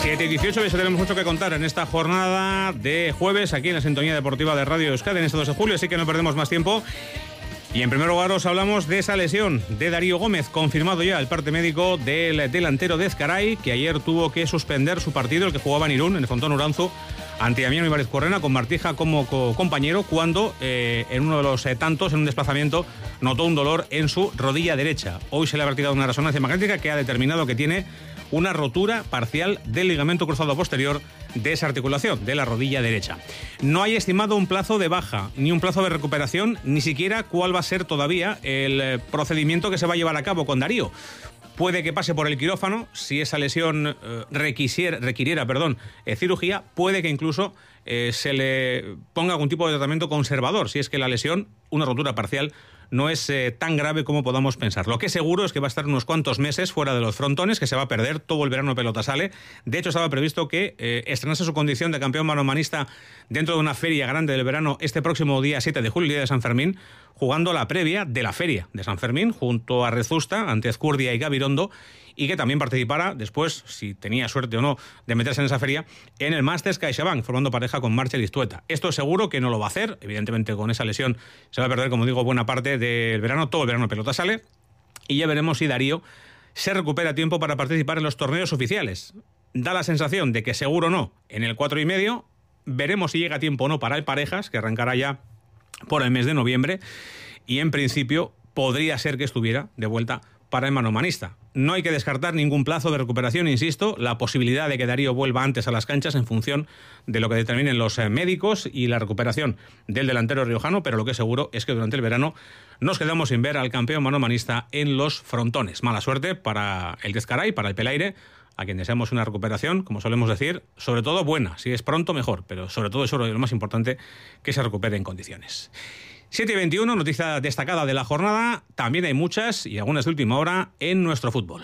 7:18, y tenemos mucho que contar en esta jornada de jueves aquí en la sintonía deportiva de Radio Euskadi en este 2 de julio, así que no perdemos más tiempo. Y en primer lugar os hablamos de esa lesión de Darío Gómez, confirmado ya el parte médico del delantero de Ezcaray, que ayer tuvo que suspender su partido, el que jugaba en Irún, en el Fontón Uranzu, ante Damián Ibárez Correna, con Martija como compañero, cuando en uno de los tantos, en un desplazamiento, notó un dolor en su rodilla derecha. Hoy se le ha practicado una resonancia magnética que ha determinado que tiene una rotura parcial del ligamento cruzado posterior de esa articulación, de la rodilla derecha. No hay estimado un plazo de baja, ni un plazo de recuperación, ni siquiera cuál va a ser todavía el procedimiento que se va a llevar a cabo con Darío. Puede que pase por el quirófano, si esa lesión requiriera cirugía, puede que incluso se le ponga algún tipo de tratamiento conservador, si es que la lesión, una rotura parcial, no es tan grave como podamos pensar. Lo que es seguro es que va a estar unos cuantos meses fuera de los frontones, que se va a perder todo el verano de pelota sale. De hecho, estaba previsto que estrenase su condición de campeón manomanista dentro de una feria grande del verano este próximo día 7 de julio, el día de San Fermín, jugando la previa de la feria de San Fermín junto a Rezusta, ante Ezcurdia y Gabirondo, y que también participara después, si tenía suerte o no de meterse en esa feria, en el Masters CaixaBank, formando pareja con Marcel Istueta. Esto seguro que no lo va a hacer, evidentemente con esa lesión se va a perder, como digo, buena parte del verano, todo el verano de pelota sale, y ya veremos si Darío se recupera a tiempo para participar en los torneos oficiales. Da la sensación de que seguro no, en el 4,5, veremos si llega a tiempo o no para el Parejas, que arrancará ya por el mes de noviembre, y en principio podría ser que estuviera de vuelta para el manomanista. No hay que descartar ningún plazo de recuperación, insisto, la posibilidad de que Darío vuelva antes a las canchas en función de lo que determinen los médicos y la recuperación del delantero riojano, pero lo que es seguro es que durante el verano nos quedamos sin ver al campeón manomanista en los frontones. Mala suerte para el Ezcaray, para el Pelaire, a quien deseamos una recuperación, como solemos decir, sobre todo buena, si es pronto mejor, pero sobre todo eso es lo más importante, que se recupere en condiciones. 7:21, noticia destacada de la jornada. También hay muchas, y algunas de última hora, en nuestro fútbol.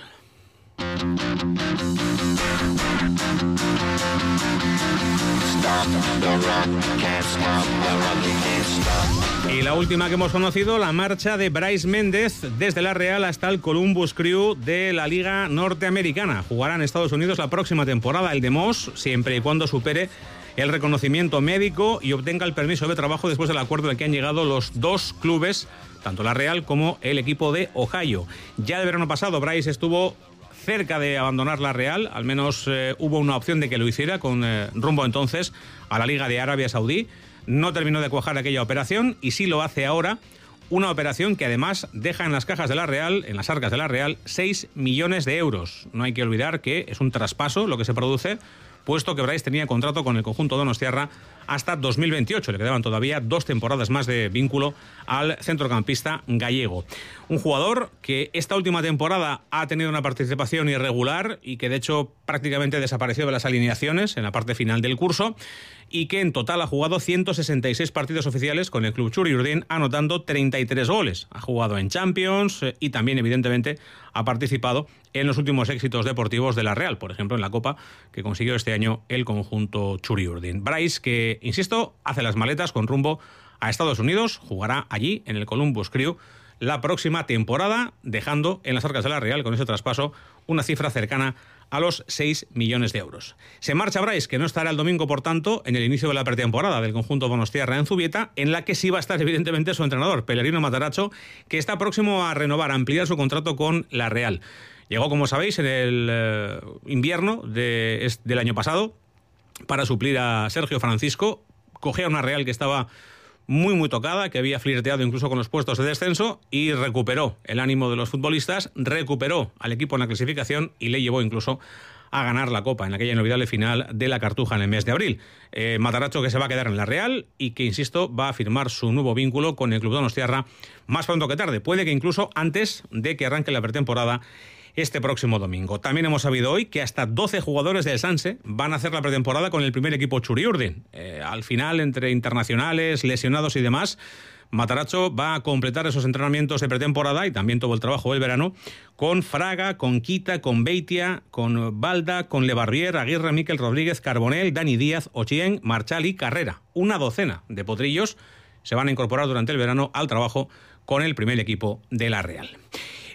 Y la última que hemos conocido, la marcha de Brais Méndez desde la Real hasta el Columbus Crew de la Liga Norteamericana. Jugará en Estados Unidos la próxima temporada el de Moss, siempre y cuando supere el reconocimiento médico y obtenga el permiso de trabajo después del acuerdo al que han llegado los dos clubes, tanto la Real como el equipo de Ohio. Ya el verano pasado Brais estuvo cerca de abandonar la Real, al menos hubo una opción de que lo hiciera con rumbo entonces a la Liga de Arabia Saudí. No terminó de cuajar aquella operación y sí lo hace ahora, una operación que además deja en las cajas de la Real, en las arcas de la Real, 6 millones de euros. No hay que olvidar que es un traspaso lo que se produce, puesto que Brais tenía contrato con el conjunto donostiarra hasta 2028. Le quedaban todavía 2 temporadas más de vínculo al centrocampista gallego. Un jugador que esta última temporada ha tenido una participación irregular y que de hecho prácticamente desapareció de las alineaciones en la parte final del curso, y que en total ha jugado 166 partidos oficiales con el club Txuri-Urdin, anotando 33 goles. Ha jugado en Champions y también, evidentemente, ha participado en los últimos éxitos deportivos de la Real, por ejemplo, en la Copa que consiguió este año el conjunto Txuri-Urdin. Brais, que, insisto, hace las maletas con rumbo a Estados Unidos, jugará allí, en el Columbus Crew, la próxima temporada, dejando en las arcas de la Real, con ese traspaso, una cifra cercana a los 6 millones de euros. Se marcha Brais, que no estará el domingo, por tanto, en el inicio de la pretemporada del conjunto donostiarra en Zubieta, en la que sí va a estar, evidentemente, su entrenador, Pellerino Matarazzo, que está próximo a renovar, a ampliar su contrato con la Real. Llegó, como sabéis, en el invierno del año pasado para suplir a Sergio Francisco. Cogía una Real que estaba muy tocada, que había flirteado incluso con los puestos de descenso, y recuperó el ánimo de los futbolistas, recuperó al equipo en la clasificación y le llevó incluso a ganar la Copa en aquella inolvidable final de la Cartuja en el mes de abril. Matarazzo, que se va a quedar en la Real y que, insisto, va a firmar su nuevo vínculo con el club donostiarra más pronto que tarde, puede que incluso antes de que arranque la pretemporada este próximo domingo. También hemos sabido hoy que hasta 12 jugadores del Sanse van a hacer la pretemporada con el primer equipo Txuri-Urdin. Al final, entre internacionales, lesionados y demás, Matarazzo va a completar esos entrenamientos de pretemporada y también todo el trabajo del verano con Fraga, con Quita, con Beitia, con Balda, con Lebarrier, Aguirre, Miquel Rodríguez, Carbonell, Dani Díaz, Ochien, Marchal y Carrera. Una docena de potrillos se van a incorporar durante el verano al trabajo con el primer equipo de la Real.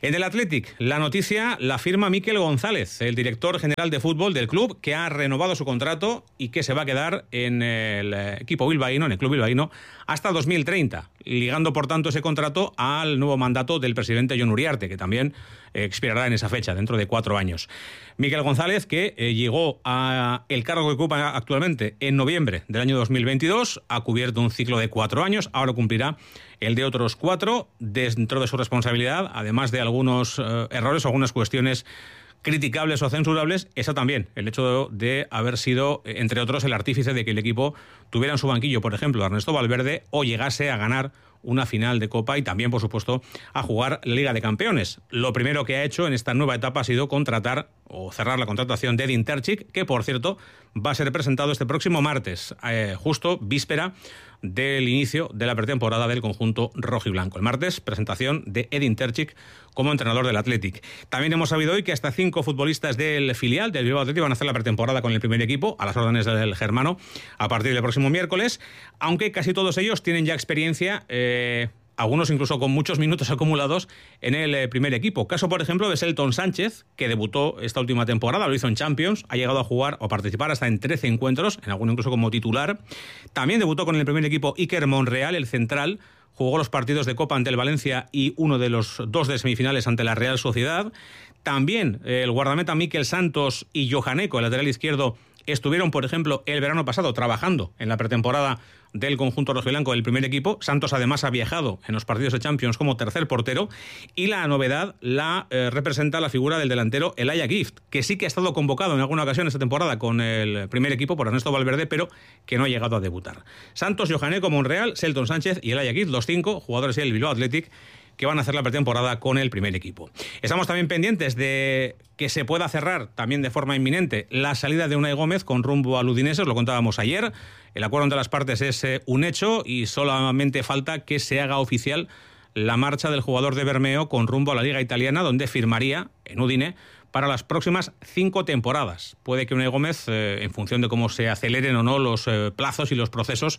En el Athletic, la noticia la firma Mikel González, el director general de fútbol del club, que ha renovado su contrato y que se va a quedar en el equipo bilbaíno, en el club bilbaíno, hasta 2030, ligando por tanto ese contrato al nuevo mandato del presidente Jon Uriarte, que también expirará en esa fecha, dentro de 4 años. Mikel González, que llegó a el cargo que ocupa actualmente en noviembre del año 2022, ha cubierto un ciclo de 4 años, ahora cumplirá el de otros 4, dentro de su responsabilidad, además de algunos errores o algunas cuestiones criticables o censurables, esa también, el hecho de haber sido, entre otros, el artífice de que el equipo tuviera en su banquillo, por ejemplo, a Ernesto Valverde, o llegase a ganar una final de Copa y también, por supuesto, a jugar la Liga de Campeones. Lo primero que ha hecho en esta nueva etapa ha sido contratar o cerrar la contratación de Edin Terzic, que, por cierto, va a ser presentado este próximo martes, justo víspera del inicio de la pretemporada del conjunto rojiblanco. El martes, presentación de Edin Terzic como entrenador del Athletic. También hemos sabido hoy que hasta 5 futbolistas del filial del Bilbao Athletic van a hacer la pretemporada con el primer equipo, a las órdenes del germano, a partir del próximo miércoles, aunque casi todos ellos tienen ya experiencia, algunos incluso con muchos minutos acumulados en el primer equipo. Caso, por ejemplo, de Selton Sánchez, que debutó esta última temporada, lo hizo en Champions, ha llegado a jugar o participar hasta en 13 encuentros, en algunos incluso como titular. También debutó con el primer equipo Iker Monreal, el central, jugó los partidos de Copa ante el Valencia y uno de los 2 de semifinales ante la Real Sociedad. También el guardameta Mikel Santos y Johaneko, el lateral izquierdo, estuvieron, por ejemplo, el verano pasado trabajando en la pretemporada del conjunto rojiblanco del primer equipo. Santos además ha viajado en los partidos de Champions como tercer portero, y la novedad la representa la figura del delantero Elijah Gift, que sí que ha estado convocado en alguna ocasión esta temporada con el primer equipo por Ernesto Valverde, pero que no ha llegado a debutar. Santos, Johaneko, Monreal, Selton Sánchez y Elijah Gift, los 5 jugadores del Bilbao Athletic que van a hacer la pretemporada con el primer equipo. Estamos también pendientes de que se pueda cerrar también de forma inminente la salida de Unai Gómez con rumbo al Udinese, os lo contábamos ayer. El acuerdo entre las partes es un hecho y solamente falta que se haga oficial la marcha del jugador de Bermeo con rumbo a la Liga Italiana, donde firmaría en Udine para las próximas 5 temporadas. Puede que Unai Gómez, en función de cómo se aceleren o no los plazos y los procesos,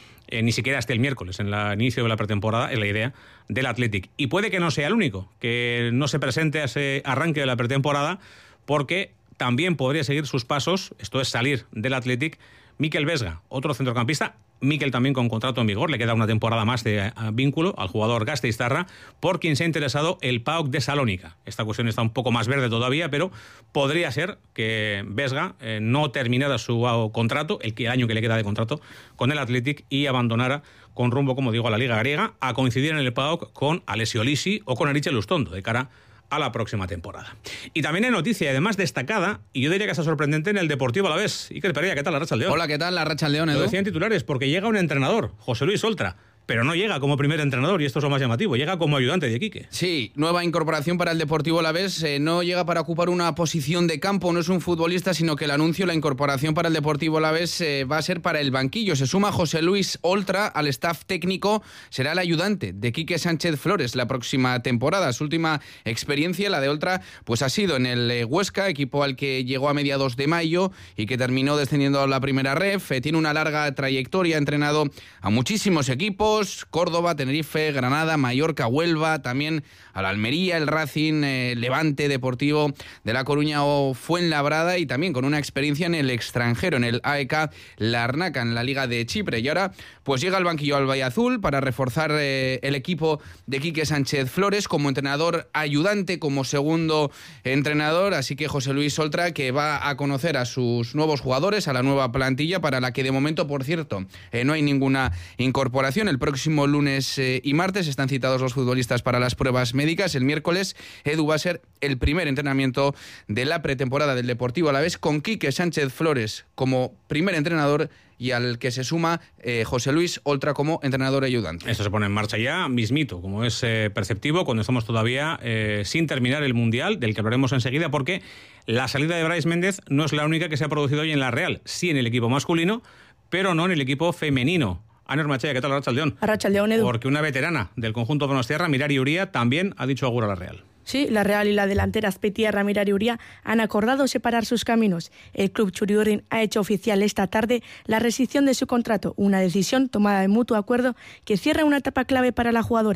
ni siquiera hasta el miércoles, en el inicio de la pretemporada, es la idea del Athletic. Y puede que no sea el único, que no se presente a ese arranque de la pretemporada, porque también podría seguir sus pasos, esto es salir del Athletic, Mikel Vesga, otro centrocampista. Mikel también con contrato en vigor, le queda una temporada más de vínculo al jugador gasteiztarra, por quien se ha interesado el PAOK de Salónica. Esta cuestión está un poco más verde todavía, pero podría ser que Vesga no terminara su contrato, el año que le queda de contrato con el Athletic, y abandonara con rumbo, como digo, a la Liga Griega, a coincidir en el PAOK con Alessio Lisi o con Ariche Lustondo, de cara a la próxima temporada. Y también hay noticia, además destacada, y yo diría que está sorprendente, en el Deportivo Alavés. Iker Pereira, ¿qué tal, Arratsaldeon? Hola, ¿qué tal, Arratsaldeon, Edu? Lo decían titulares, porque llega un entrenador, José Luis Oltra, pero no llega como primer entrenador, y esto es lo más llamativo, llega como ayudante de Quique. Sí, nueva incorporación para el Deportivo Alavés, no llega para ocupar una posición de campo, no es un futbolista, sino que el anuncio, la incorporación para el Deportivo Alavés va a ser para el banquillo. Se suma José Luis Oltra al staff técnico, será el ayudante de Quique Sánchez Flores la próxima temporada. Su última experiencia, la de Oltra, pues ha sido en el Huesca, equipo al que llegó a mediados de mayo y que terminó descendiendo a la primera ref. Tiene una larga trayectoria, ha entrenado a muchísimos equipos, Córdoba, Tenerife, Granada, Mallorca, Huelva, también al Almería, el Racing, Levante, Deportivo de La Coruña o Fuenlabrada, y también con una experiencia en el extranjero, en el AEK Larnaca, en la Liga de Chipre. Y ahora pues llega al banquillo albayazul para reforzar el equipo de Quique Sánchez Flores como entrenador ayudante, como segundo entrenador. Así que José Luis Oltra, que va a conocer a sus nuevos jugadores, a la nueva plantilla, para la que de momento, por cierto, no hay ninguna incorporación. El próximo lunes y martes están citados los futbolistas para las pruebas médicas. El miércoles, Edu, va a ser el primer entrenamiento de la pretemporada del Deportivo Alavés, con Quique Sánchez Flores como primer entrenador y al que se suma José Luis Oltra como entrenador ayudante. Esto se pone en marcha ya mismito, como es perceptivo, cuando estamos todavía sin terminar el Mundial, del que hablaremos enseguida, porque la salida de Brais Méndez no es la única que se ha producido hoy en la Real. Sí en el equipo masculino, pero no en el equipo femenino. Ana Ormachea, ¿qué tal, Arratsaldeon? Arratsaldeon, Edu. Porque una veterana del conjunto donostiarra, Mirari Uría, también ha dicho agur a la Real. Sí, la Real y la delantera azpeitirra Mirari Uría han acordado separar sus caminos. El club txuri-urdin ha hecho oficial esta tarde la rescisión de su contrato, una decisión tomada de mutuo acuerdo que cierra una etapa clave para la jugadora.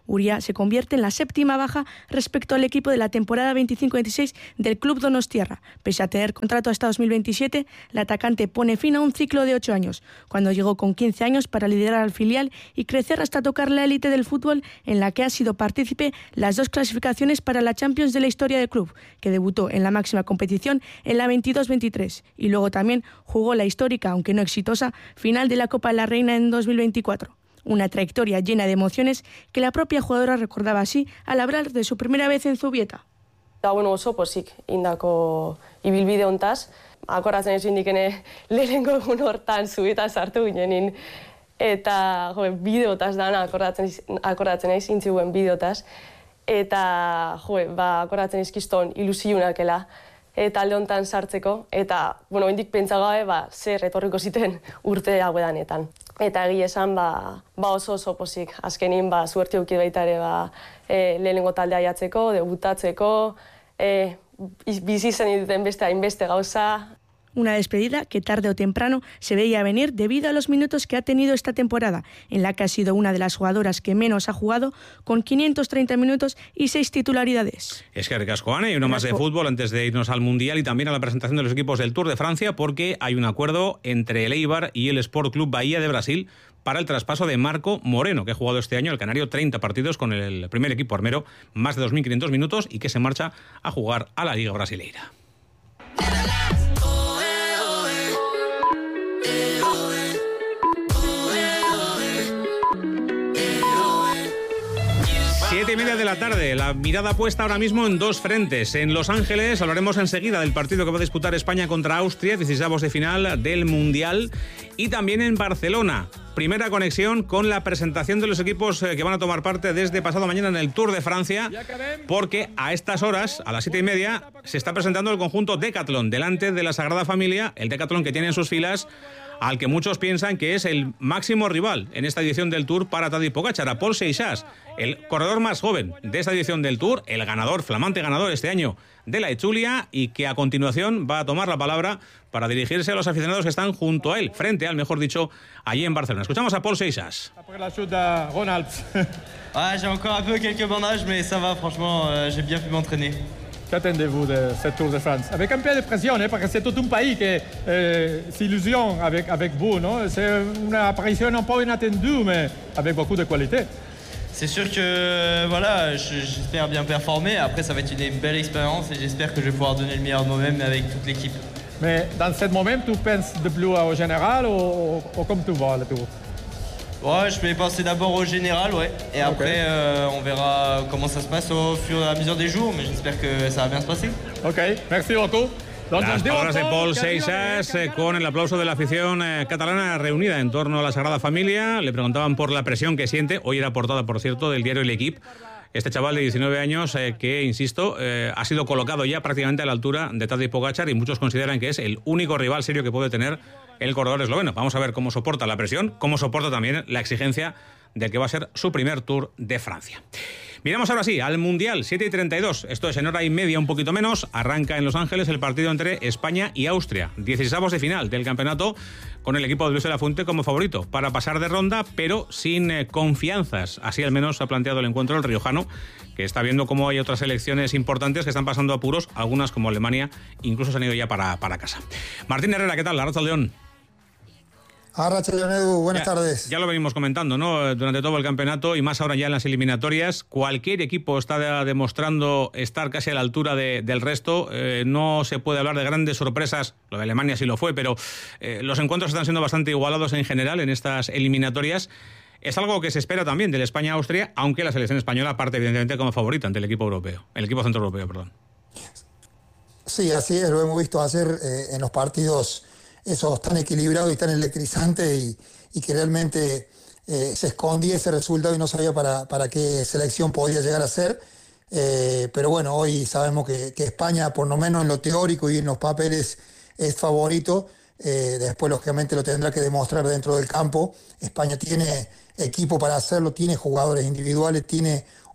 Uría se convierte en la 7ª baja respecto al equipo de la temporada 25-26 del club donostiarra. Pese a tener contrato hasta 2027, el atacante pone fin a un ciclo de 8 años, cuando llegó con 15 años para liderar al filial y crecer hasta tocar la élite del fútbol, en la que ha sido partícipe las 2 clasificaciones para la Champions de la historia del club, que debutó en la máxima competición en la 22-23 y luego también jugó la histórica, aunque no exitosa, final de la Copa de la Reina en 2024. Una trayectoria llena de emociones que la propia jugadora recordaba así al hablar de su primera vez en Zubieta. Oso pozik indako ibilbide hontaz, akoratzen ez indikene lehenengo egun hortan Zubieta sartu ginenin, eta bideotaz dana akoratzen ez intziguen bideotaz, eta akoratzen izkizton ilusiunakela, eta alde hontan sartzeko, eta, indik pentsagabe, zer etorriko ziten urte hauedanetan. Eta egia esan, oso pozik. Azkenin, suerte auki baita ere, lehenengo taldea jatzeko, debutatzeko, bizi zen duten beste hainbeste gauza. Una despedida que tarde o temprano se veía venir debido a los minutos que ha tenido esta temporada, en la que ha sido una de las jugadoras que menos ha jugado, con 530 minutos y 6 titularidades. Es que ricasco, Ana, y uno más de fútbol antes de irnos al Mundial y también a la presentación de los equipos del Tour de Francia, porque hay un acuerdo entre el Eibar y el Sport Club Bahía de Brasil para el traspaso de Marco Moreno, que ha jugado este año el canario 30 partidos con el primer equipo armero, más de 2.500 minutos, y que se marcha a jugar a la Liga Brasileira. 7:30 de la tarde, la mirada puesta ahora mismo en 2 frentes. En Los Ángeles hablaremos enseguida del partido que va a disputar España contra Austria, 16avos de final del Mundial, y también en Barcelona. Primera conexión con la presentación de los equipos que van a tomar parte desde pasado mañana en el Tour de Francia, porque a estas horas, a las 7:30, se está presentando el conjunto Decathlon delante de la Sagrada Familia, el Decathlon que tiene en sus filas al que muchos piensan que es el máximo rival en esta edición del Tour para Tadej Pogačar, a Paul Seixas, el corredor más joven de esta edición del Tour, el ganador, flamante ganador este año de la Etxulia, y que a continuación va a tomar la palabra para dirigirse a los aficionados que están junto a él, frente a él, mejor dicho, allí en Barcelona. Escuchamos a Paul Seixas. Après la chute de Ronald. J'ai encore un peu quelques bandages, mais ça va, franchement, j'ai bien pu m'entraîner. Qu'attendez-vous de cette Tour de France? Avec un peu de pression, parce que c'est tout un pays qui s'illusionne avec vous, non? C'est une apparition un peu inattendue, mais avec beaucoup de qualité. C'est sûr que voilà, j'espère bien performer. Après, ça va être une belle expérience et j'espère que je vais pouvoir donner le meilleur de moi-même avec toute l'équipe. Mais dans ce moment, tu penses de plus au général ou comme tu vois le Tour? Ouais, je vais penser d'abord au général, ouais. Et après, on verra comment ça se passe au fur et à mesure des jours, mais j'espère que ça va bien se passer. Ok, merci beaucoup. Las palabras de Paul Seixas con el aplauso de la afición catalana reunida en torno a la Sagrada Familia. Le preguntaban por la presión que siente. Hoy era portada, por cierto, del diario L'Equipe. Este chaval de 19 años que, insisto, ha sido colocado ya prácticamente a la altura de Tadej Pogačar, y muchos consideran que es el único rival serio que puede tener el corredor esloveno. Vamos a ver cómo soporta la presión, cómo soporta también la exigencia del que va a ser su primer Tour de Francia. Miramos ahora sí al Mundial, 7:32. Esto es en hora y media, un poquito menos. Arranca en Los Ángeles el partido entre España y Austria. 16avos de final del campeonato, con el equipo de Luis de la Fuente como favorito para pasar de ronda, pero sin confianzas. Así al menos ha planteado el encuentro el riojano, que está viendo cómo hay otras selecciones importantes que están pasando apuros, algunas como Alemania incluso se han ido ya para casa. Martín Herrera, ¿qué tal? Arratsaldeon. Arratsaldeon, Edu, buenas tardes. Ya lo venimos comentando, ¿no? Durante todo el campeonato y más ahora ya en las eliminatorias, cualquier equipo está demostrando estar casi a la altura del resto. No se puede hablar de grandes sorpresas, lo de Alemania sí lo fue, pero los encuentros están siendo bastante igualados en general en estas eliminatorias. Es algo que se espera también del España-Austria, aunque la selección española parte evidentemente como favorita ante el equipo europeo, el equipo centroeuropeo, perdón. Sí, así es, lo hemos visto hacer en los partidos esos tan equilibrados y tan electrizantes, y que realmente se escondía ese resultado y no sabía para qué selección podía llegar a ser. Pero bueno, hoy sabemos que España, por lo menos en lo teórico y en los papeles, es favorito. Después, lógicamente, lo tendrá que demostrar dentro del campo. España tiene equipo para hacerlo, tiene jugadores individuales, tiene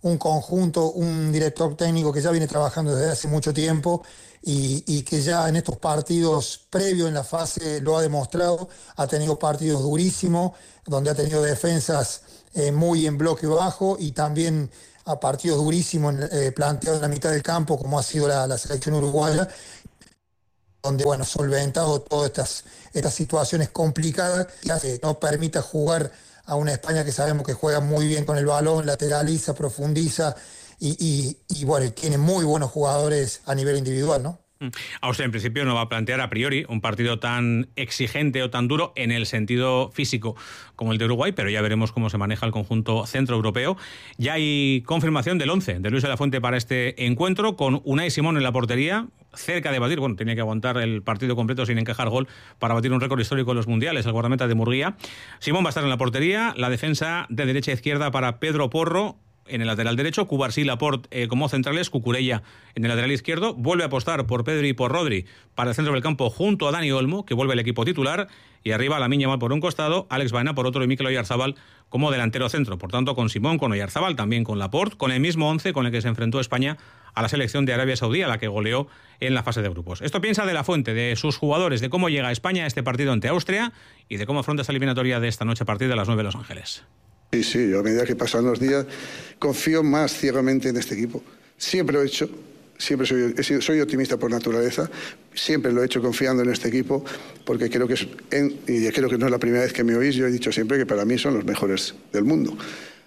un conjunto, un director técnico que ya viene trabajando desde hace mucho tiempo y que ya en estos partidos previos en la fase lo ha demostrado. Ha tenido partidos durísimos, donde ha tenido defensas muy en bloque bajo y también a partidos durísimos planteados en la mitad del campo, como ha sido la selección uruguaya, donde, bueno, solventado todas estas situaciones complicadas que no permita jugar a una España que sabemos que juega muy bien con el balón, lateraliza, profundiza y bueno, tiene muy buenos jugadores a nivel individual, ¿no? Austria en principio no va a plantear a priori un partido tan exigente o tan duro en el sentido físico como el de Uruguay, pero ya veremos cómo se maneja el conjunto centroeuropeo. Ya hay confirmación del 11 de Luis de la Fuente para este encuentro, con Unai Simón en la portería, cerca de batir, bueno, tenía que aguantar el partido completo sin encajar gol para batir un récord histórico en los mundiales, el guardameta de Murguía. Simón va a estar en la portería, la defensa de derecha a izquierda para Pedro Porro. En el lateral derecho, Cubarsí, Laporte como centrales, Cucurella en el lateral izquierdo. Vuelve a apostar por Pedri y por Rodri para el centro del campo junto a Dani Olmo, que vuelve al equipo titular. Y arriba Lamine Yamal por un costado, Alex Baena por otro y Mikel Oyarzabal como delantero centro. Por tanto, con Simón, con Oyarzabal, también con Laporte, con el mismo 11 con el que se enfrentó España a la selección de Arabia Saudí, a la que goleó en la fase de grupos. Esto piensa de la Fuente, de sus jugadores, de cómo llega España a este partido ante Austria y de cómo afronta esta eliminatoria de esta noche a partir de las 9 de Los Ángeles. Sí, yo a medida que pasan los días confío más ciegamente en este equipo. Siempre lo he hecho, soy optimista por naturaleza, siempre lo he hecho confiando en este equipo, porque creo que y creo que no es la primera vez que me oís, yo he dicho siempre que para mí son los mejores del mundo.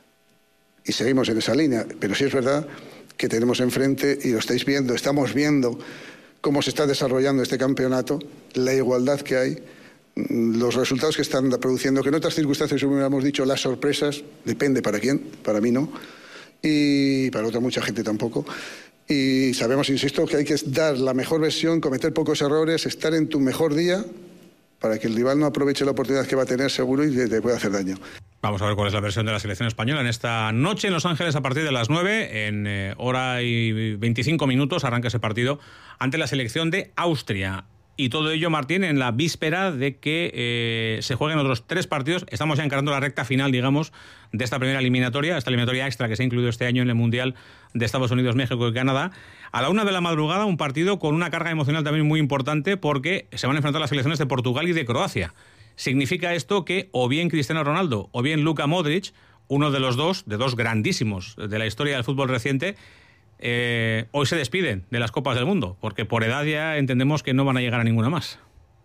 Y seguimos en esa línea, pero sí es verdad que tenemos enfrente, y lo estáis viendo, estamos viendo cómo se está desarrollando este campeonato, la igualdad que hay, los resultados que están produciendo, que en otras circunstancias hubiéramos dicho las sorpresas, depende para quién, para mí no, y para otra mucha gente tampoco. Y sabemos, insisto, que hay que dar la mejor versión, cometer pocos errores, estar en tu mejor día para que el rival no aproveche la oportunidad que va a tener seguro y te pueda hacer daño. Vamos a ver cuál es la versión de la selección española en esta noche en Los Ángeles a partir de las 9, en hora y 25 minutos arranca ese partido ante la selección de Austria. Y todo ello, Martín, en la víspera de que se jueguen otros 3 partidos. Estamos ya encarando la recta final, digamos, de esta primera eliminatoria, esta eliminatoria extra que se ha incluido este año en el Mundial de Estados Unidos, México y Canadá. A la 1 de la madrugada, un partido con una carga emocional también muy importante porque se van a enfrentar las selecciones de Portugal y de Croacia. Significa esto que o bien Cristiano Ronaldo o bien Luka Modric, uno de los dos grandísimos de la historia del fútbol reciente, hoy se despiden de las Copas del Mundo, porque por edad ya entendemos que no van a llegar a ninguna más.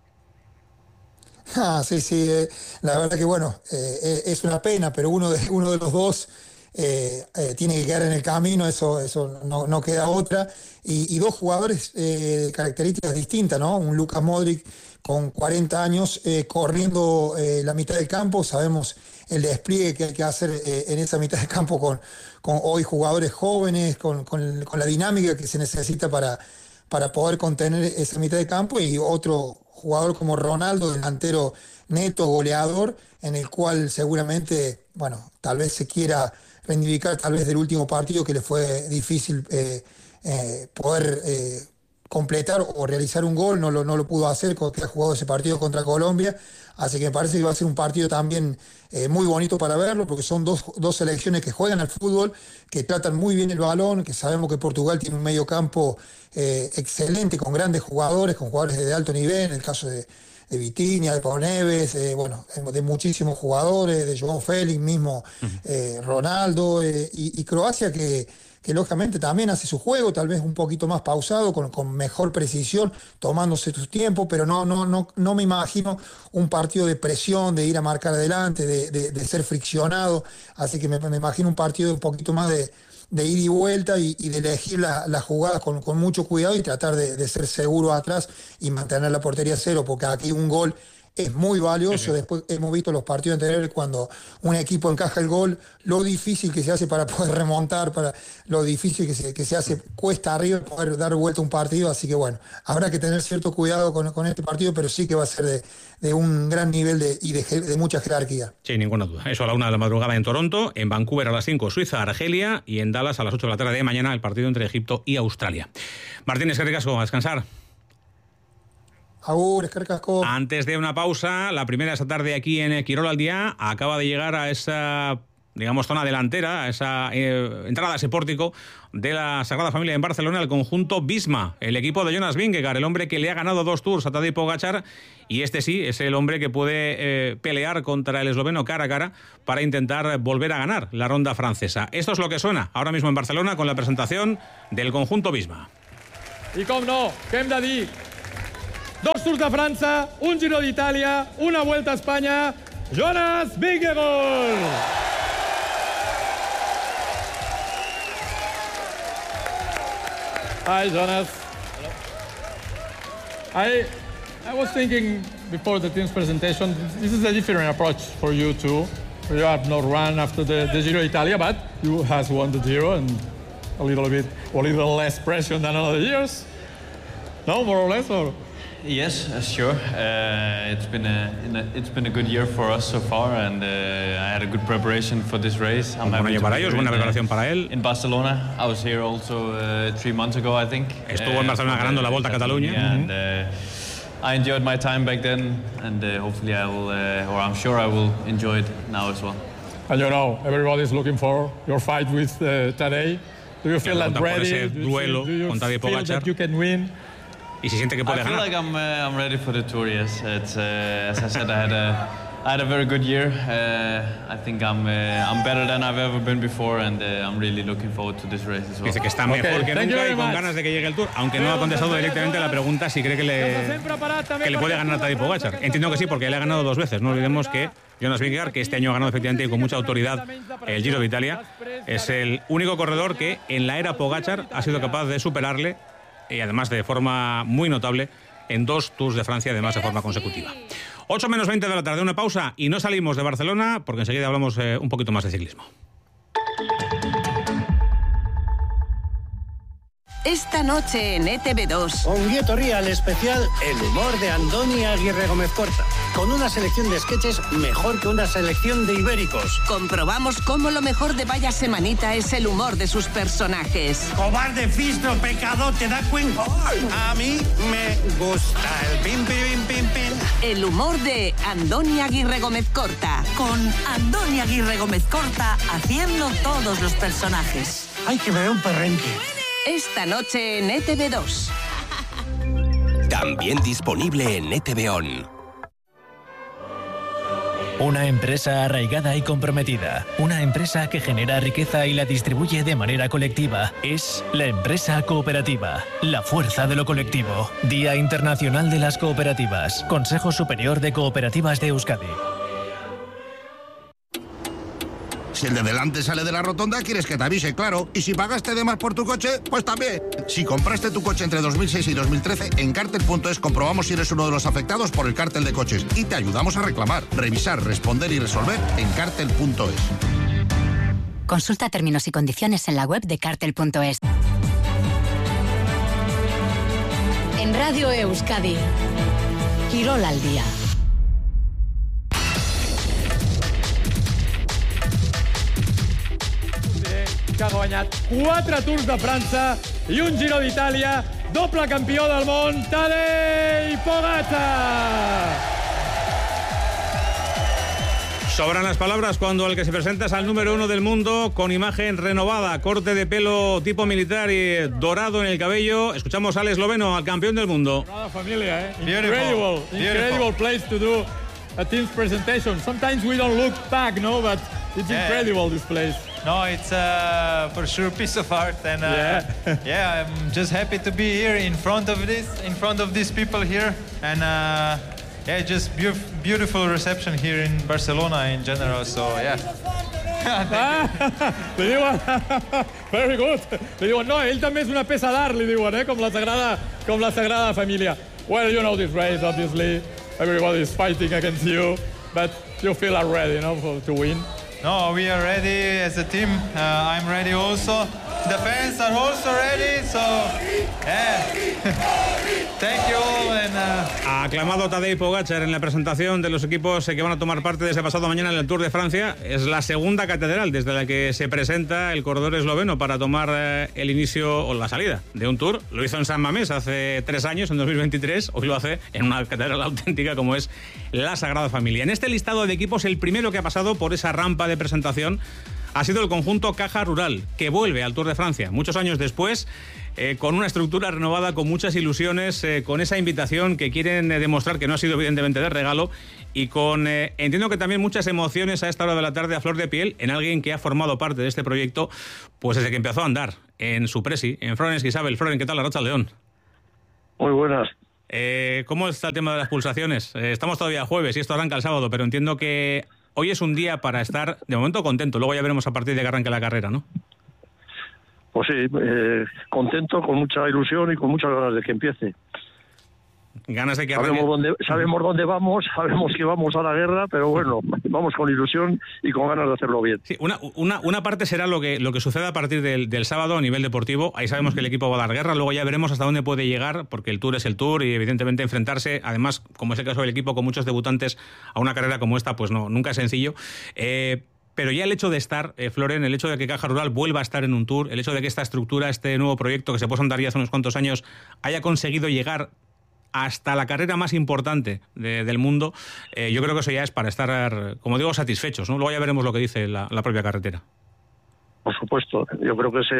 Sí, la verdad que bueno, es una pena, pero uno de los dos tiene que quedar en el camino, eso no queda otra, y 2 jugadores de características distintas, ¿no? Un Luka Modric con 40 años corriendo la mitad del campo. Sabemos el despliegue que hay que hacer en esa mitad del campo con hoy jugadores jóvenes, con la dinámica que se necesita para poder contener esa mitad de campo, y otro jugador como Ronaldo, delantero neto, goleador, en el cual seguramente, bueno, tal vez se quiera reivindicar tal vez del último partido que le fue difícil poder completar o realizar un gol, no lo pudo hacer porque ha jugado ese partido contra Colombia, así que me parece que va a ser un partido también muy bonito para verlo, porque son dos selecciones que juegan al fútbol, que tratan muy bien el balón, que sabemos que Portugal tiene un medio campo excelente, con grandes jugadores, con jugadores de alto nivel, en el caso de Vitinha, de Pau Neves, de muchísimos jugadores, de João Félix mismo, Ronaldo, y Croacia que lógicamente también hace su juego, tal vez un poquito más pausado, con mejor precisión, tomándose su tiempo, pero no me imagino un partido de presión, de ir a marcar adelante, de ser friccionado, así que me imagino un partido un poquito más de ida y vuelta y de elegir las jugadas con mucho cuidado y tratar de ser seguro atrás y mantener la portería cero, porque aquí un gol es muy valioso. Después hemos visto los partidos anteriores cuando un equipo encaja el gol, lo difícil que se hace para poder remontar, para lo difícil que se hace cuesta arriba poder dar vuelta a un partido, así que bueno, habrá que tener cierto cuidado con este partido, pero sí que va a ser de un gran nivel y de mucha jerarquía. Sí, ninguna duda. Eso a la 1 de la madrugada en Toronto, en Vancouver a las 5 Suiza, Argelia, y en Dallas a las 8 de la tarde de mañana el partido entre Egipto y Australia. Martínez, qué ricasco, a descansar. Agur, Antes de una pausa, la primera esta tarde aquí en Quirol al Día, acaba de llegar a esa digamos, zona delantera, esa entrada a ese pórtico de la Sagrada Familia en Barcelona, el conjunto Visma, el equipo de Jonas Vingegaard, el hombre que le ha ganado 2 Tours a Tadej Pogačar, y este sí es el hombre que puede pelear contra el esloveno cara a cara para intentar volver a ganar la ronda francesa. Esto es lo que suena ahora mismo en Barcelona con la presentación del conjunto Visma. I com no, què hem de dir? 2 Tours de França, un Giro d'Itàlia, una Vuelta a Espanya, Jonas Vingegaard! Hi, Jonas. I was thinking before the team's presentation, this is a different approach for you too. You have not run after the Giro d'Italia, but you has won the Giro and a little less pressure than other years. No, more or less, or? Yes, sure. It's been a good year for us so far, and I had a good preparation for this race. I'm happy para ellos, buena preparación para él. In Barcelona, I was here also 3 months ago, I think. Estuvo en Barcelona ganando la Volta a Cataluña. And I enjoyed my time back then, and hopefully I will, or I'm sure I will enjoy it now as well. And you know, everybody's looking for your fight with Tadej. Do you feel that ready? Do you feel that you can win? Y se siente que puede ganar. I feel like I'm ready for the Tour, yes. It's, as I said, I had a very good year. I think I'm better than I've ever been before, and I'm really looking forward to this race as well. Dice que está mejor que nunca y con ganas de que llegue el Tour, aunque no ha contestado directamente la pregunta si cree que le puede ganar a Tadej Pogačar. Entiendo que sí, porque le ha ganado 2 veces. No olvidemos que Jonas Vingegaard, que este año ha ganado efectivamente y con mucha autoridad el Giro de Italia, es el único corredor que en la era Pogačar ha sido capaz de superarle, y además de forma muy notable, en 2 Tours de Francia, además de forma consecutiva. 8 menos 20 de la tarde, una pausa y no salimos de Barcelona porque enseguida hablamos un poquito más de ciclismo. Esta noche en ETV2. Onguietorri al especial El humor de Andoni Aguirre Gómez Corta. Con una selección de sketches mejor que una selección de ibéricos. Comprobamos cómo lo mejor de Vaya Semanita es el humor de sus personajes. Cobarde, fistro, pecado, ¿te das cuenta? A mí me gusta el pim, pim, pim, pim. El humor de Andoni Aguirre Gómez Corta. Con Andoni Aguirre Gómez Corta haciendo todos los personajes. Hay que ver un perrenque. Esta noche en ETV2. También disponible en ETV On. Una empresa arraigada y comprometida. Una empresa que genera riqueza y la distribuye de manera colectiva. Es la empresa cooperativa. La fuerza de lo colectivo. Día Internacional de las Cooperativas. Consejo Superior de Cooperativas de Euskadi. Si el de delante sale de la rotonda, quieres que te avise, claro. Y si pagaste de más por tu coche, pues también. Si compraste tu coche entre 2006 y 2013, en Cartel.es comprobamos si eres uno de los afectados por el cártel de coches y te ayudamos a reclamar, revisar, responder y resolver en Cartel.es. Consulta términos y condiciones en la web de Cartel.es. En Radio Euskadi, Quirol al día. Que ha guanyat 4 Tours de França i un Giro d'Itàlia, doble campió del món, Tadej Pogačar. Sobran las palabras cuando el que se presenta es al número 1 del mundo, con imagen renovada, corte de pelo tipo militar y dorado en el cabello. Escuchamos al esloveno, al campeón del mundo. Familia, incredible place to do a team's presentation. Sometimes we don't look back, no, but it's incredible, this place. No, it's for sure a piece of art, and I'm just happy to be here in front of these people here, and just beautiful reception here in Barcelona in general. So li diuen, very good. Li diuen, no, ell també és una peça d'art, li diuen, com la Sagrada Família. Well, you know this race, obviously. Everybody is fighting against you, but you feel are ready, to win. No, we are ready as a team. I'm ready also. The fans are also ready, so thank you all. And Aclamado Tadej Pogačar en la presentación de los equipos que van a tomar parte desde pasado mañana en el Tour de Francia. Es la segunda catedral desde la que se presenta el corredor esloveno para tomar el inicio o la salida de un Tour. Lo hizo en San Mamés hace 3 años, en 2023. Hoy lo hace en una catedral auténtica como es la Sagrada Familia. En este listado de equipos, el primero que ha pasado por esa rampa de presentación ha sido el conjunto Caja Rural, que vuelve al Tour de Francia muchos años después, con una estructura renovada, con muchas ilusiones, con esa invitación que quieren demostrar que no ha sido evidentemente de regalo y con, entiendo que también muchas emociones a esta hora de la tarde a flor de piel en alguien que ha formado parte de este proyecto pues desde que empezó a andar en su presi, en Floren Isabel. Floren, ¿qué tal, Arratsaldeon? Muy buenas. ¿Cómo está el tema de las pulsaciones? Estamos todavía jueves y esto arranca el sábado, pero entiendo que hoy es un día para estar, de momento, contento. Luego ya veremos a partir de que arranque la carrera, ¿no? Pues sí, contento, con mucha ilusión y con muchas ganas de que empiece. Ganas de que sabemos dónde vamos, sabemos que vamos a la guerra, pero bueno, vamos con ilusión y con ganas de hacerlo bien. Sí, una parte será lo que suceda a partir del sábado a nivel deportivo. Ahí sabemos que el equipo va a dar guerra, luego ya veremos hasta dónde puede llegar, porque el Tour es el Tour y evidentemente enfrentarse, además, como es el caso del equipo, con muchos debutantes a una carrera como esta, pues no, nunca es sencillo. Pero ya el hecho de estar, Floren, el hecho de que Caja Rural vuelva a estar en un Tour, el hecho de que esta estructura, este nuevo proyecto que se puso a andar ya hace unos cuantos años, haya conseguido llegar hasta la carrera más importante del mundo, yo creo que eso ya es para estar, como digo, satisfechos, ¿no? Luego ya veremos lo que dice la propia carretera. Por supuesto, yo creo que es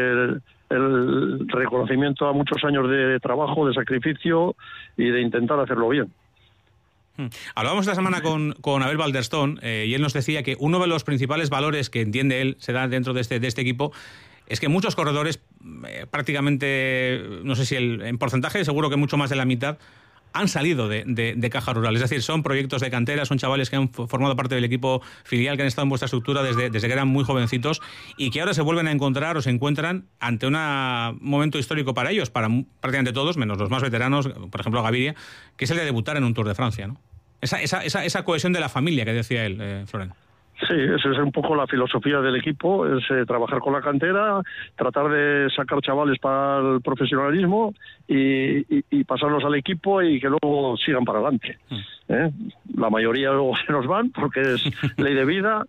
el reconocimiento a muchos años de trabajo, de sacrificio y de intentar hacerlo bien. Hablábamos esta semana con Abel Balderstone y él nos decía que uno de los principales valores que entiende él se da dentro de este equipo es que muchos corredores, prácticamente, no sé si en porcentaje, seguro que mucho más de la mitad, han salido de Caja Rural. Es decir, son proyectos de cantera, son chavales que han formado parte del equipo filial, que han estado en vuestra estructura desde que eran muy jovencitos y que ahora se vuelven a encontrar o se encuentran ante un momento histórico para ellos, para prácticamente todos, menos los más veteranos, por ejemplo Gaviria, que es el de debutar en un Tour de Francia, ¿no? Esa cohesión de la familia que decía él, Floren. Sí, esa es un poco la filosofía del equipo, es trabajar con la cantera, tratar de sacar chavales para el profesionalismo y pasarlos al equipo y que luego sigan para adelante. La mayoría luego se nos van porque es ley de vida.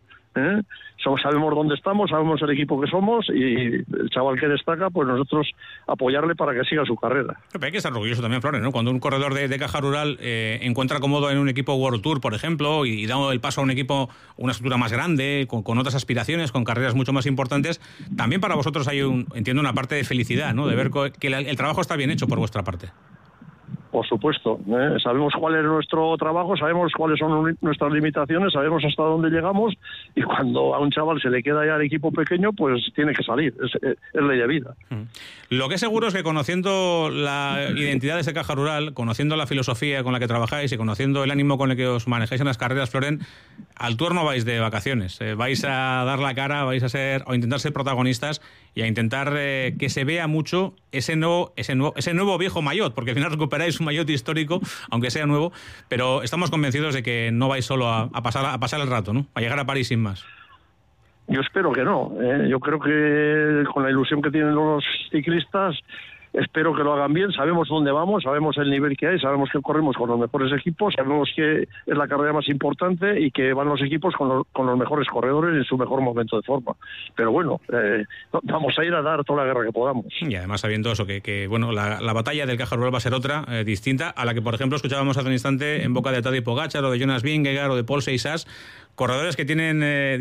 Sabemos dónde estamos, sabemos el equipo que somos y el chaval que destaca, pues nosotros apoyarle para que siga su carrera. Pero hay que estar orgulloso también, Flores, ¿no? Cuando un corredor de Caja Rural encuentra cómodo en un equipo World Tour, por ejemplo, y da el paso a un equipo, una estructura más grande, con otras aspiraciones, con carreras mucho más importantes, también para vosotros hay entiendo, una parte de felicidad, ¿no? De ver que el trabajo está bien hecho por vuestra parte. Por supuesto, sabemos cuál es nuestro trabajo, sabemos cuáles son nuestras limitaciones, sabemos hasta dónde llegamos y cuando a un chaval se le queda ya el equipo pequeño, pues tiene que salir, es ley de vida. Lo que es seguro es que conociendo la identidad de ese Caja Rural, conociendo la filosofía con la que trabajáis y conociendo el ánimo con el que os manejáis en las carreras, Floren, al Tour no vais de vacaciones, vais a dar la cara, vais a intentar ser protagonistas y a intentar que se vea mucho ese nuevo viejo maillot, porque al final recuperáis un maillot histórico, aunque sea nuevo, pero estamos convencidos de que no vais solo a pasar el rato, ¿no? A llegar a París sin más. Yo espero que no. Yo creo que con la ilusión que tienen los ciclistas, espero que lo hagan bien. Sabemos dónde vamos, sabemos el nivel que hay, sabemos que corremos con los mejores equipos, sabemos que es la carrera más importante y que van los equipos con los mejores corredores en su mejor momento de forma. Pero bueno, vamos a ir a dar toda la guerra que podamos. Y además sabiendo eso, que bueno, la batalla del Caja Rural va a ser otra, distinta, a la que por ejemplo escuchábamos hace un instante en boca de Tadej Pogačar o de Jonas Vingegaard o de Paul Seixas, corredores que tienen,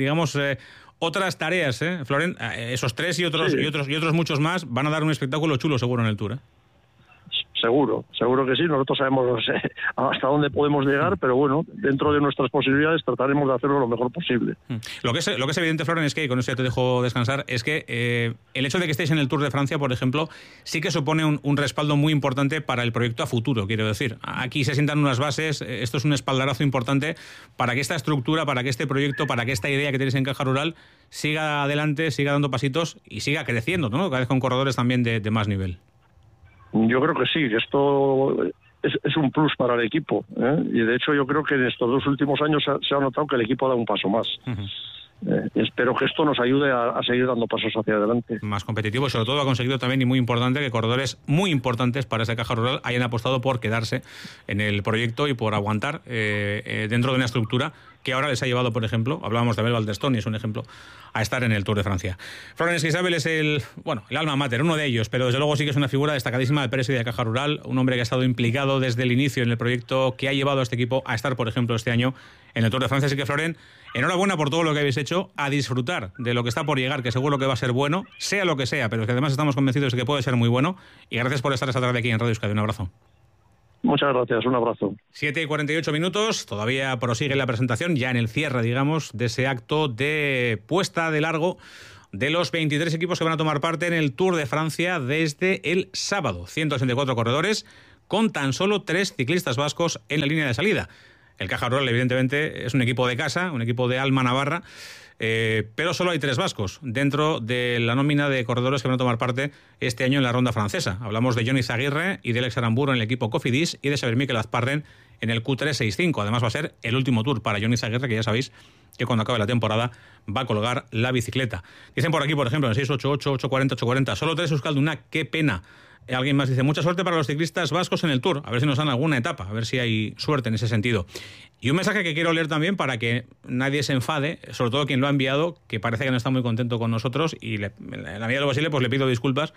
otras tareas, Floren, esos tres y otros muchos más van a dar un espectáculo chulo seguro en el Tour, Seguro que sí. Nosotros sabemos hasta dónde podemos llegar, pero bueno, dentro de nuestras posibilidades trataremos de hacerlo lo mejor posible. Lo que es evidente, Floren, es que, y con eso ya te dejo descansar, es que el hecho de que estéis en el Tour de Francia, por ejemplo, sí que supone un respaldo muy importante para el proyecto a futuro, quiero decir. Aquí se sientan unas bases, esto es un espaldarazo importante para que esta estructura, para que este proyecto, para que esta idea que tenéis en Caja Rural siga adelante, siga dando pasitos y siga creciendo, ¿no? Cada vez con corredores también de más nivel. Yo creo que sí, que esto es un plus para el equipo, y de hecho yo creo que en estos 2 últimos años se ha notado que el equipo ha dado un paso más. espero que esto nos ayude a seguir dando pasos hacia adelante. Más competitivo, y sobre todo ha conseguido también, y muy importante, que corredores muy importantes para esa Caja Rural hayan apostado por quedarse en el proyecto y por aguantar dentro de una estructura que ahora les ha llevado, por ejemplo, hablábamos de Abel Baldestón y es un ejemplo, a estar en el Tour de Francia. Florence Isabel es el alma mater, uno de ellos, pero desde luego sí que es una figura destacadísima del presidio de Caja Rural, un hombre que ha estado implicado desde el inicio en el proyecto que ha llevado a este equipo a estar, por ejemplo, este año en el Tour de Francia. Así que, Floren, enhorabuena por todo lo que habéis hecho, a disfrutar de lo que está por llegar, que seguro que va a ser bueno, sea lo que sea, pero que además estamos convencidos de que puede ser muy bueno, y gracias por estar esta tarde aquí en Radio Euskadi. Un abrazo. Muchas gracias, un abrazo. 7:48, todavía prosigue la presentación, ya en el cierre, digamos, de ese acto de puesta de largo de los 23 equipos que van a tomar parte en el Tour de Francia desde el sábado. 164 corredores, con tan solo 3 ciclistas vascos en la línea de salida. El Caja Rural, evidentemente, es un equipo de casa, un equipo de alma navarra, pero solo hay 3 vascos dentro de la nómina de corredores que van a tomar parte este año en la ronda francesa. Hablamos de Johnny Zaguirre y de Alex Aramburu en el equipo Cofidis y de Xavier Mikel Azparren en el Q365. Además va a ser el último Tour para Johnny Zaguirre, que ya sabéis que cuando acabe la temporada va a colgar la bicicleta. Dicen por aquí, por ejemplo, en 688, 840, 840, solo 3 Euskalduna, qué pena. Alguien más dice, mucha suerte para los ciclistas vascos en el Tour, a ver si nos dan alguna etapa, a ver si hay suerte en ese sentido. Y un mensaje que quiero leer también para que nadie se enfade, sobre todo quien lo ha enviado, que parece que no está muy contento con nosotros, y en la medida de lo posible pues le pido disculpas.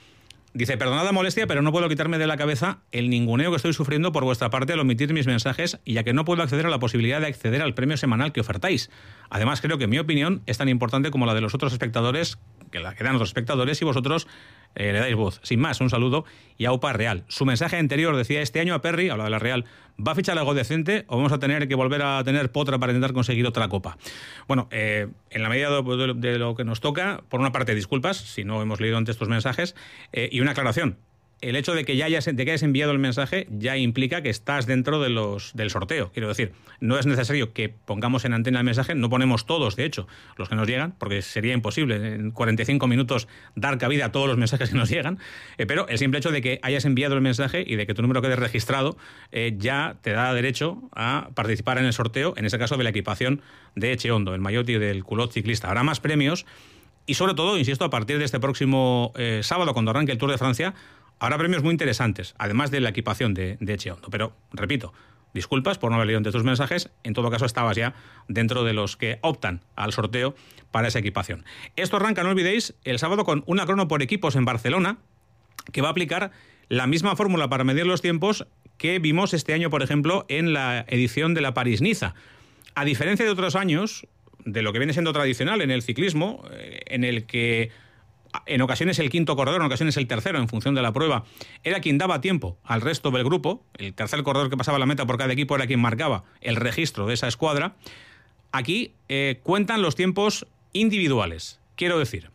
Dice, perdonad la molestia, pero no puedo quitarme de la cabeza el ninguneo que estoy sufriendo por vuestra parte al omitir mis mensajes, y ya que no puedo acceder a la posibilidad de acceder al premio semanal que ofertáis. Además, creo que mi opinión es tan importante como la de los otros espectadores, que la que dan los espectadores, y vosotros le dais voz. Sin más, un saludo y aupa Real. Su mensaje anterior decía, este año a Perry, habla de la Real, ¿va a fichar algo decente o vamos a tener que volver a tener potra para intentar conseguir otra copa? Bueno, en la medida de lo que nos toca, por una parte, disculpas si no hemos leído antes tus mensajes, y una aclaración. El hecho de que hayas enviado el mensaje ya implica que estás dentro del sorteo. Quiero decir, no es necesario que pongamos en antena el mensaje, no ponemos todos, de hecho, los que nos llegan, porque sería imposible en 45 minutos dar cabida a todos los mensajes que nos llegan, pero el simple hecho de que hayas enviado el mensaje y de que tu número quede registrado ya te da derecho a participar en el sorteo, en ese caso de la equipación de Echeondo, el maillot y del culot ciclista. Habrá más premios y sobre todo, insisto, a partir de este próximo sábado, cuando arranque el Tour de Francia, habrá premios muy interesantes, además de la equipación de Echeondo. Pero, repito, disculpas por no haber leído antes tus mensajes. En todo caso, estabas ya dentro de los que optan al sorteo para esa equipación. Esto arranca, no olvidéis, el sábado con una crono por equipos en Barcelona, que va a aplicar la misma fórmula para medir los tiempos que vimos este año, por ejemplo, en la edición de la París-Niza. A diferencia de otros años, de lo que viene siendo tradicional en el ciclismo, en el que en ocasiones el quinto corredor, en ocasiones el tercero, en función de la prueba, era quien daba tiempo al resto del grupo. El tercer corredor que pasaba la meta por cada equipo era quien marcaba el registro de esa escuadra. Aquí cuentan los tiempos individuales. Quiero decir,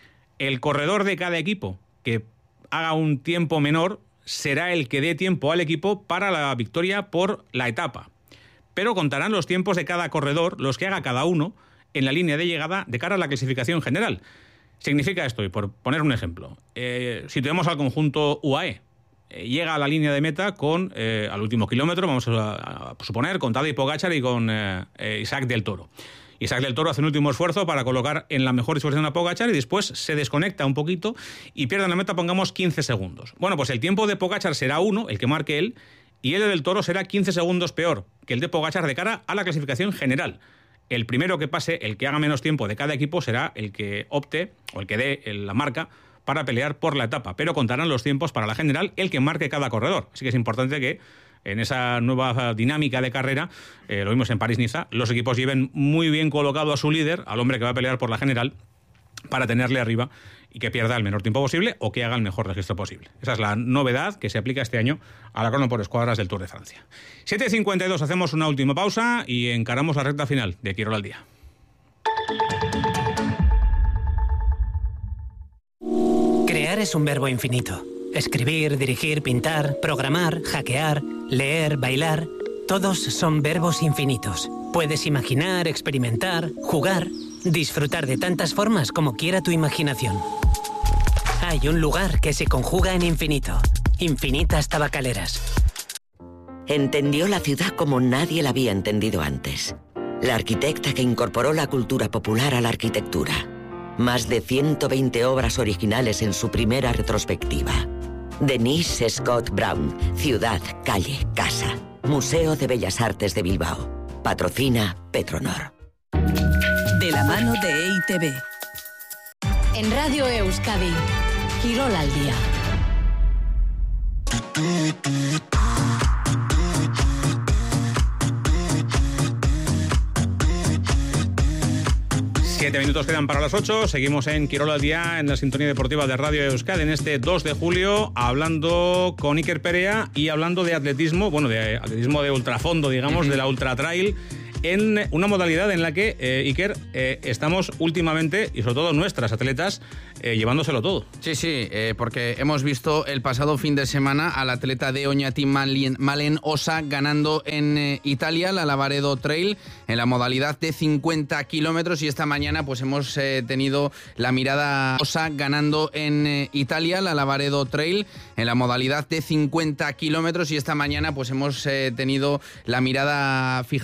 el corredor de cada equipo que haga un tiempo menor será el que dé tiempo al equipo para la victoria por la etapa. Pero contarán los tiempos de cada corredor, los que haga cada uno, en la línea de llegada de cara a la clasificación general. Significa esto, y por poner un ejemplo, si tenemos al conjunto UAE, llega a la línea de meta con, al último kilómetro, vamos a suponer, con Tadej Pogačar y con Isaac del Toro. Isaac del Toro hace un último esfuerzo para colocar en la mejor disposición a Pogačar y después se desconecta un poquito y pierde en la meta, pongamos 15 segundos. Bueno, pues el tiempo de Pogačar será 1, el que marque él, y el del Toro será 15 segundos peor que el de Pogačar de cara a la clasificación general. El primero que pase, el que haga menos tiempo de cada equipo, será el que opte o el que dé la marca para pelear por la etapa, pero contarán los tiempos para la general el que marque cada corredor. Así que es importante que en esa nueva dinámica de carrera, lo vimos en París-Niza, los equipos lleven muy bien colocado a su líder, al hombre que va a pelear por la general, para tenerle arriba y que pierda el menor tiempo posible o que haga el mejor registro posible. Esa es la novedad que se aplica este año a la crono por escuadras del Tour de Francia. 7:52, hacemos una última pausa y encaramos la recta final de Quirol al Día. Crear es un verbo infinito. Escribir, dirigir, pintar, programar, hackear, leer, bailar... Todos son verbos infinitos. Puedes imaginar, experimentar, jugar, disfrutar de tantas formas como quiera tu imaginación. Hay un lugar que se conjuga en infinito. Infinitas Tabacaleras. Entendió la ciudad como nadie la había entendido antes. la arquitecta que incorporó la cultura popular a la arquitectura. Más de 120 obras originales en su primera retrospectiva. Denise Scott Brown, Ciudad, Calle, Casa. Museo de Bellas Artes de Bilbao. Patrocina Petronor. De la mano de EITB. En Radio Euskadi, Quirol al día. Siete minutos quedan para las 8. Seguimos en Quirol al día, en la sintonía deportiva de Radio Euskadi, en este 2 de julio, hablando con Iker Perea y hablando de atletismo, de atletismo de ultrafondo, digamos, de la Ultra Trail, en una modalidad en la que, Iker, estamos últimamente, y sobre todo nuestras atletas, llevándoselo todo. Sí, porque hemos visto el pasado fin de semana al atleta de Oñati Malen Osa ganando en Italia la Lavaredo Trail en la modalidad de 50 kilómetros, y esta mañana pues hemos tenido la mirada Osa ganando en Italia la Lavaredo Trail en la modalidad de 50 kilómetros, y esta mañana pues hemos tenido la mirada fija